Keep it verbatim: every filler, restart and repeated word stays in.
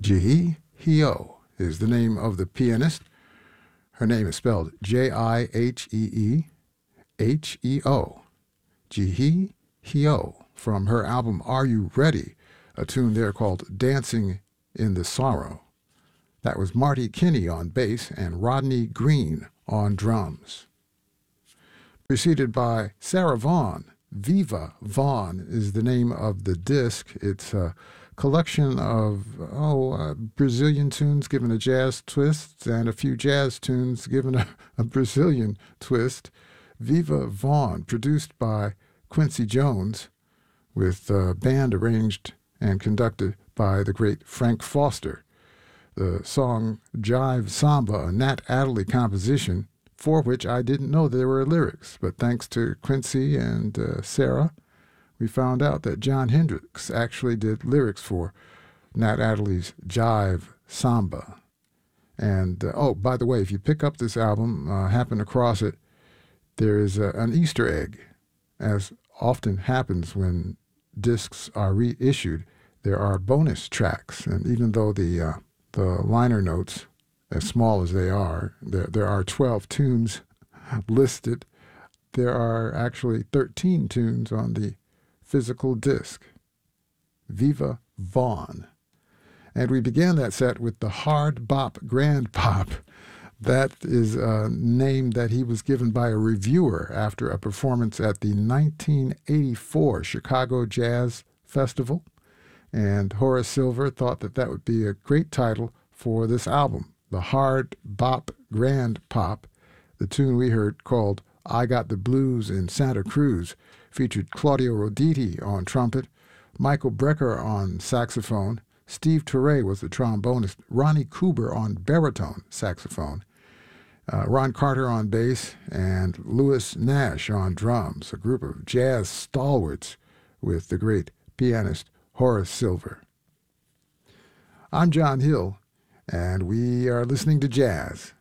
Jihee Heo is the name of the pianist. Her name is spelled J I H E E H E O. Jihee Heo, from her album Are You Ready? A tune there called Dancing in the Sorrow. That was Marty Kinney on bass and Rodney Green on drums. Preceded by Sarah Vaughan. Viva Vaughan is the name of the disc. It's a collection of oh uh, Brazilian tunes given a jazz twist and a few jazz tunes given a, a Brazilian twist. Viva Vaughan, produced by Quincy Jones, with a band arranged and conducted by the great Frank Foster. The song Jive Samba, a Nat Adderley composition, for which I didn't know there were lyrics, but thanks to Quincy and uh, Sarah, we found out that Jon Hendricks actually did lyrics for Nat Adderley's Jive Samba. And, uh, oh, by the way, if you pick up this album, uh, happen across it, there is a, an Easter egg. As often happens when discs are reissued, there are bonus tracks, and even though the uh, the liner notes, as small as they are, there, there are twelve tunes listed. There are actually thirteen tunes on the physical disc. Viva Vaughan. And we began that set with the Hard Bop Grand Pop. That is a name that he was given by a reviewer after a performance at the nineteen eighty-four Chicago Jazz Festival. And Horace Silver thought that that would be a great title for this album, the Hard Bop Grand Pop. The tune we heard, called I Got the Blues in Santa Cruz, featured Claudio Roditi on trumpet, Michael Brecker on saxophone, Steve Turre was the trombonist, Ronnie Cooper on baritone saxophone, uh, Ron Carter on bass, and Louis Nash on drums, a group of jazz stalwarts with the great pianist Horace Silver. I'm John Hill, and we are listening to jazz